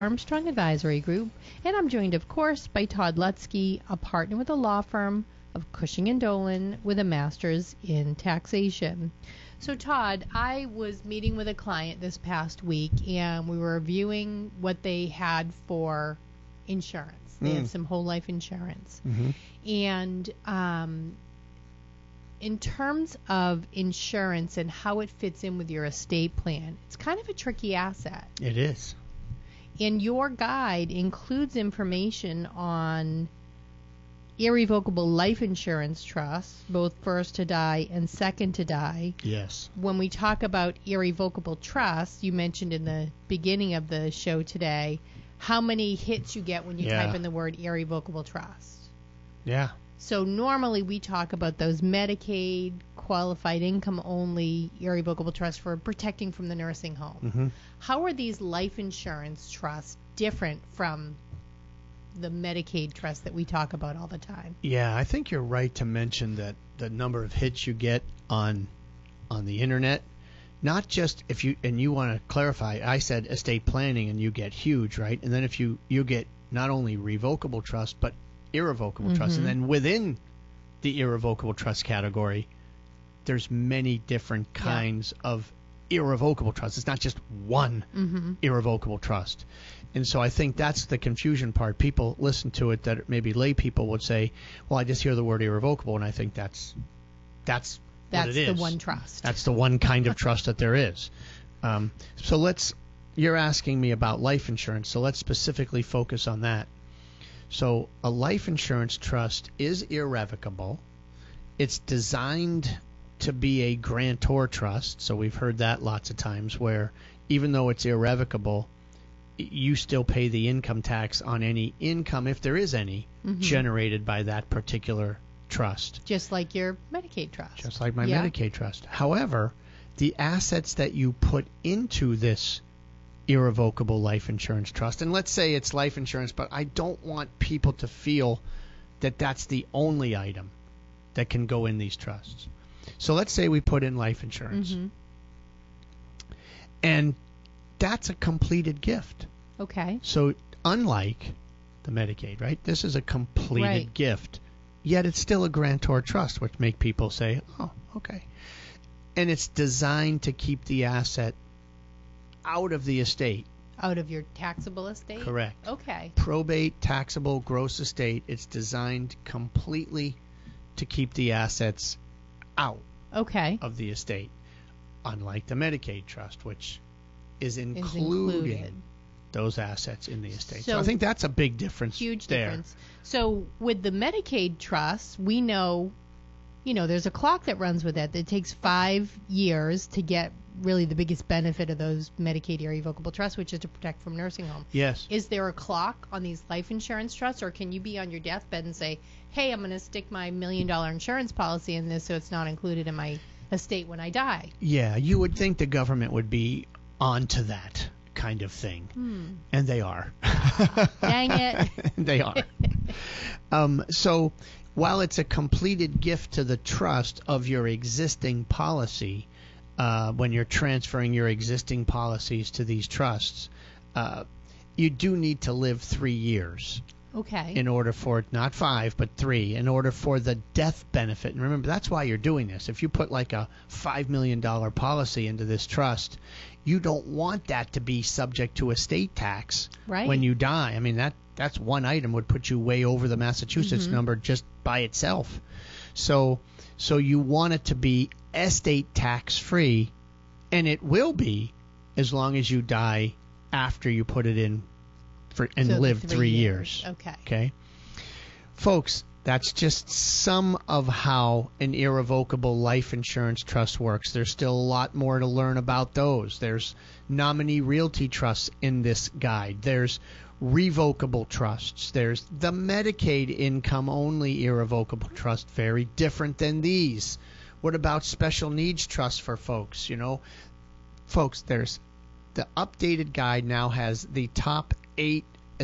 Armstrong Advisory Group, and I'm joined, of course, by Todd Lutzke, a partner with the law firm of Cushing & Dolan with a master's in taxation. So, Todd, I was meeting with a client this past week, and we were reviewing what they had for insurance. They had some whole life insurance. And in terms of insurance and how it fits in with your estate plan, it's kind of a tricky asset. It is. And your guide includes information on irrevocable life insurance trusts, both first to die and second to die. Yes. When we talk about irrevocable trusts, you mentioned in the beginning of the show today how many hits you get when you type in the word irrevocable trust. Yeah. So normally we talk about those Medicaid, qualified income only, irrevocable trusts for protecting from the nursing home. How are these life insurance trusts different from the Medicaid trust that we talk about all the time? Yeah, I think you're right to mention that the number of hits you get on the internet, not just if you, and you want to clarify, I said estate planning and you get huge, right? And then if you get not only revocable trust, but irrevocable trust. And then within the irrevocable trust category, there's many different kinds of irrevocable trust. It's not just one irrevocable trust. And so I think that's the confusion part. People listen to it that maybe lay people would say, well, I just hear the word irrevocable, and I think that's what it is. That's the one trust. That's the one kind of trust that there is. So you're asking me about life insurance, so let's specifically focus on that. So a life insurance trust is irrevocable. It's designed to be a grantor trust. So we've heard that lots of times where even though it's irrevocable, you still pay the income tax on any income, if there is any, generated by that particular trust. Just like your Medicaid trust. Just like my Medicaid trust. However, the assets that you put into this irrevocable life insurance trust, and let's say it's life insurance, but I don't want people to feel that that's the only item that can go in these trusts. So let's say we put in life insurance, and that's a completed gift. Okay. So unlike the Medicaid, right, this is a completed gift, yet it's still a grantor trust, which make people say, oh, okay. And it's designed to keep the asset out of the estate. Out of your taxable estate? Correct. Okay. Probate, taxable, gross estate. It's designed completely to keep the assets out of the estate, unlike the Medicaid trust, which is including those assets in the estate. So I think that's a big difference. Huge there. Difference. So with the Medicaid trust, we know, there's a clock that runs with it that takes 5 years to get really the biggest benefit of those Medicaid irrevocable trusts, which is to protect from nursing home. Yes. Is there a clock on these life insurance trusts, or can you be on your deathbed and say, hey, I'm going to stick my $1 million insurance policy in this so it's not included in my estate when I die? Yeah, you would think the government would be onto that kind of thing. And they are. Dang it. They are. So while it's a completed gift to the trust of your existing policy, when you're transferring your existing policies to these trusts, you do need to live 3 years. Okay. In order for it, not 5, but 3, in order for the death benefit. And remember, that's why you're doing this. If you put like a $5 million policy into this trust, you don't want that to be subject to estate tax when you die. I mean, that's one item would put you way over the Massachusetts number just by itself. So you want it to be estate tax free, and it will be as long as you die after you put it in and live 3 years. Okay. Folks, that's just some of how an irrevocable life insurance trust works. There's still a lot more to learn about those. There's nominee realty trusts in this guide. There's revocable trusts. There's the Medicaid income only irrevocable trust, very different than these. What about special needs trusts for folks? Folks, there's the updated guide now has the top 8